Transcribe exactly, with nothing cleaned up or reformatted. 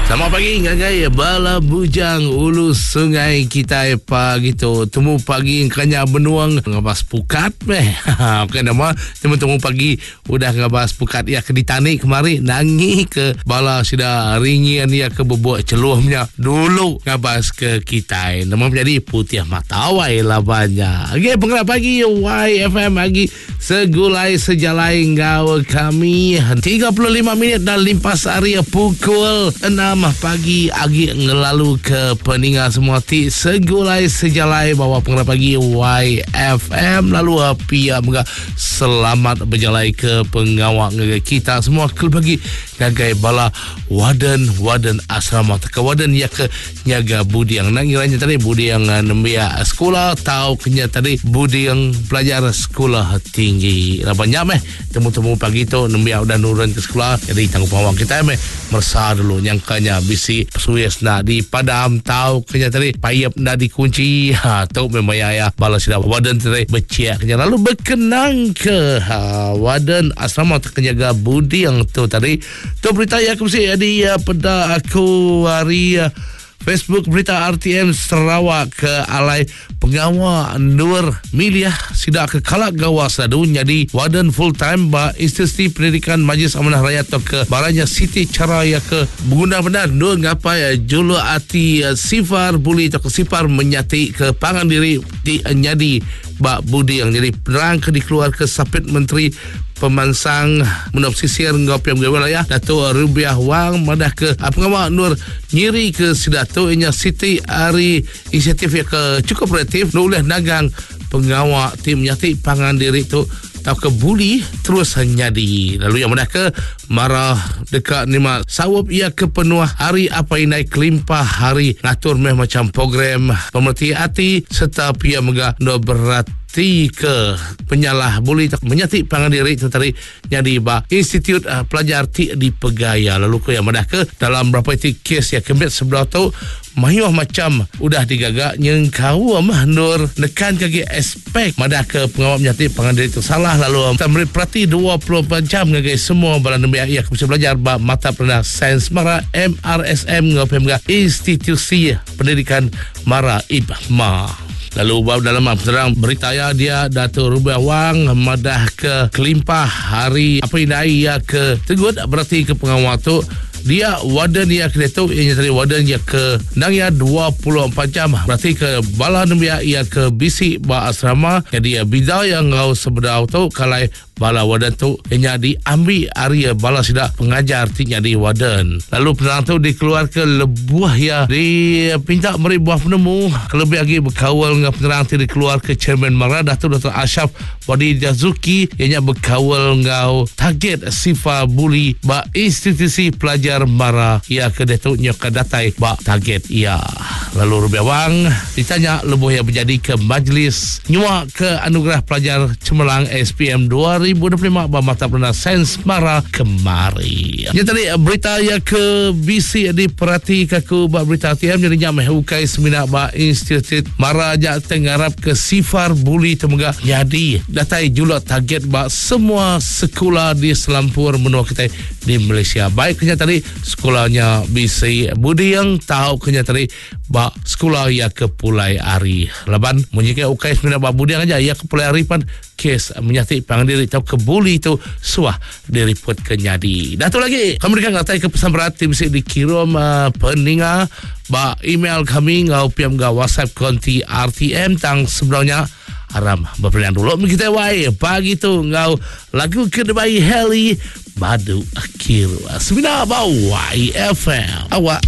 Selamat pagi, ngagai bala bujang ulu sungai kita pagi tu. Temu pagi kanya benuang ngabas pukat meh. Bukan nama temu-temu pagi udah ngabas pukat ya ke ditani kemari nangi ke bala sida ringian ya ke bebok celuhnya dulu ngabas ke kita. Nama menjadi putih matawai labanya. Okey, pengerak pagi Y F M lagi segulai sejalai ngau kami tiga puluh lima minit dan limpas hari pukul enam pagi agi ngelalu ke peningat semua ti segulai sejalai bawa pengerak pagi Y F M lalu pia menga selamat berjalai ke pengawak kita semua ke bagi ngagai bala waden waden asrama ke waden ya ke nyaga budi yang nangiranya tadi budi yang nembia sekolah tahu kenya tadi budi yang pelajar sekolah tinggi banyak meh temu-temu pagi tu nembia udah nurun ke sekolah jadi tanggup awak kita meh mersa dulu nyangkanya bisi suyes nak di padam tahu kenya tadi payap nak dikunci ha tahu memang ya bala sida waden tadi becek kenya lalu berkenang ke ha, waden asrama kenyaga budi yang tu tadi tu berita yang aku mesti ada pada aku hari Facebook berita R T M Sarawak ke alai pengawal Nur Miliah sidak ke kalak gawas sadu jadi waden full time ba Institusi Pendidikan Majlis Amanah Rakyat atau ke baranya Siti cara ya ke guna benar nur ngapa ya julu ati sifar buli atau ke sifar menyati ke pangan diri di nyadi ba budi yang jadi penerang ke dikeluar ke sapit Menteri Pemansang menop sisir ngopi yang wilayah Dato' Rubiah Wang madah ke pengawal Nur nyiri ke sidato inya Siti Ari inisiatif ya ke cukup kreatif nulis nagang pengawal tim nyati pangan diri tu tau ke buli terus nyadi lalu yang madah ke marah dekat nima sawab ia ke penuh hari apa inai kelimpah hari ngatur meh macam program pemerhati hati serta pia mega no berat ti ke penyalah boleh tak menyati pangan diri tu tadi jadi ba institut uh, pelajar ti di Pegaya lalu ko yang madah ke dalam berapa ti kes ya kembet sebelah tu mayuh macam udah digagak nyengkau mah nur nekan kaki aspek madah ke pengawal menyati pangan diri tu salah lalu kita beri perhati dua puluh empat jam ngagai semua balan demi ia bisa belajar ba mata pelajaran sains mara M R S M ngopem ga institusi pendidikan mara ibma. Lalu bawa dalam terang berita ya dia Dato' Rubiah Wang madah ke kelimpah hari apa ini ya ke tegut berarti ke pengawal tu dia waden ya ke tu yang tadi waden ya ke nang ya dua puluh empat jam berarti ke bala nembia ya ke bisi ba asrama jadi ya bida yang ngau sebedau tu kalai bala waden tu nya diambil area bala sida pengajar tinya di waden lalu penerang tu dikeluar ke lebuah ya di pinta meri buah penemu lebih lagi berkawal dengan penerang tu dikeluar ke Chairman Mara Dato' Doktor Ashraf Wadi Jazuki yang berkawal ngau target sifa buli ba institusi pelajar Mara ia ke Datuk Nyoka Datai ba target ia lalu Rubiah Wang ditanya lebuh yang menjadi ke majlis nyua ke anugerah pelajar cemerlang S P M dua ribu dua puluh lima ba mata pelajaran sains Mara kemari. Yang tadi berita ya ke B C diperhati kaku ba berita T M jadi nyameh ukai semina ba institut Mara ja tenggarap ke sifar buli temuga jadi datai julak target ba semua sekolah di Selampur menua kita di Malaysia baik kenya tadi sekolahnya B C Budi yang tahu kenya tadi ba sekolah ya ke Pulai Ari laban menjika ukai semina ba Budi yang aja ya ke Pulai Ari pan kes menyati pangan diri tahu ke buli itu suah direport kenyadi datu lagi kami berikan ngatai ke pesan berhati bisa dikirim uh, peninga ba email kami ngau piam ga WhatsApp konti R T M tang sebelumnya haram berpilihan dulu kita wai pagi tu ngau lagu kedebai heli badu akhir semina ba Y F M awak